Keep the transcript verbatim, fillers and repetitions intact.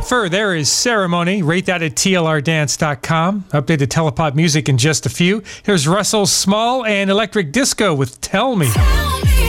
Fur, there is Ceremony. Rate that at T L R dance dot com. Updated Telepop music in just a few. Here's Russell Small and Electric Disco with Tell Me.